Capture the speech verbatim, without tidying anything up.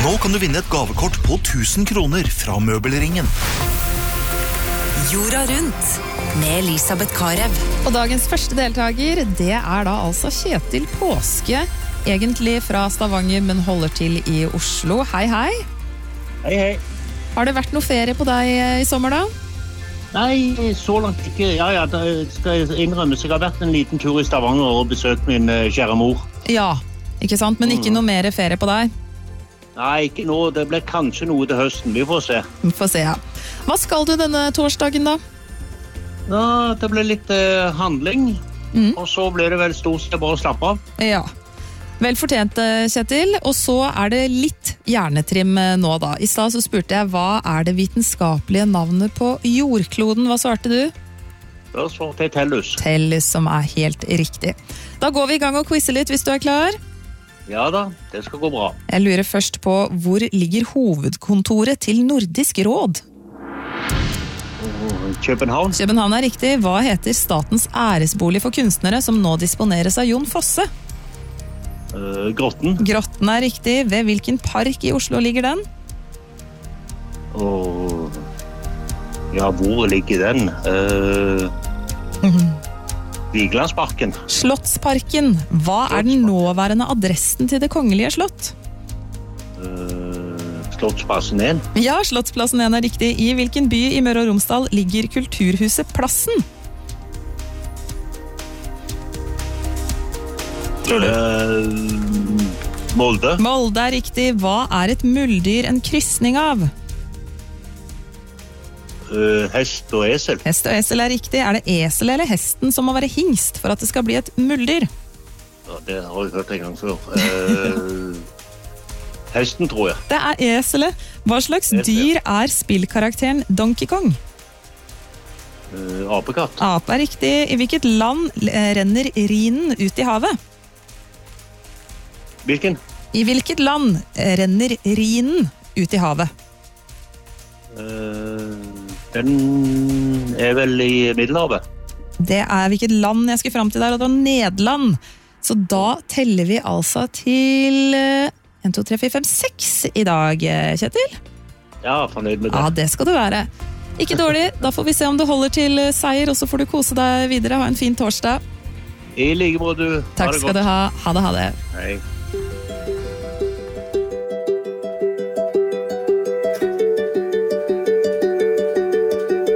Nå kan du vinne et gavekort på tusen kroner fra Møbelringen. Jorda rundt med Elisabeth Karev. Og dagens første deltaker, det er da altså Kjetil Påske, egentlig fra Stavanger, men holder til i Oslo. Hei, hei. Hei, hei. Har det vært noe ferie på deg i sommer da? Nei, så langt ikke. Ja, ja, da skal jeg innrømme, så jeg har vært en liten tur i Stavanger og besøkt min uh, kjære mor. Ja, ikke sant? Men ikke noe mer ferie på deg? Nei, ikke nå. Det blir kanskje noe til høsten. Vi får se. Vi får se, ja. Hva skal du denne torsdagen da? Ja, det blir litt uh, handling, Mm. og så blir det vel stort sett bare å slappe av. Ja. Vel fortjent, Kjetil. Og så er det litt hjernetrim nå da. I stad så spurte jeg, hva er det vitenskapelige navnet på jordkloden? Hva svarte du? Da svarte jeg Tellus. Tellus, som er helt riktig. Da går vi i gang og quizzer litt, hvis du er klar. Ja da, det skal gå bra. Jeg lurer først på, hvor ligger hovedkontoret til Nordisk råd? København. København er riktig. Hva heter statens æresbolig for kunstnere som nå disponeres av Jon Fosse? Uh, Grotten. Grotten er riktig. Ved hvilken park i Oslo ligger den? Og... Ja, hvor ligger den? Uh... Vigelandsparken. Slottsparken. Hva er den nåværende adressen til det kongelige slott? Uh... Slottsplassen én. Ja, Slottsplassen én er riktig. I hvilken by i Møre og Romsdal ligger kulturhuset Plassen? Tror du? Uh, Molde. Molde er riktig. Hva er et muldyr en krysning av? Uh, hest og esel. Hest og esel er riktig. Er det esel eller hesten som må være hingst for at det skal bli et muldyr? Ja, det har jeg hørt en gang før. Uh, hesten, tror jeg. Det er eselet. Hva slags Esel. dyr er spillkarakteren Donkey Kong? Uh, apekatt. Ape er riktig. I hvilket land renner Rhinen ut i havet? Hvilken? I hvilket land renner Rhinen ut i havet? Uh, den er vel i Middelhavet. Det er hvilket land jeg skal frem til der, og det var Nederland. Så da teller vi altså til en, to, tre, fire, fem, seks i dag, Kjetil. Ja, fornøyd med det. Ja, det skal du være. Ikke dårlig. Da får vi se om du holder til seier, og så får du kose deg videre. Ha en fin torsdag. I like måte. Takk skal du ha. Ha det, ha det. Hei.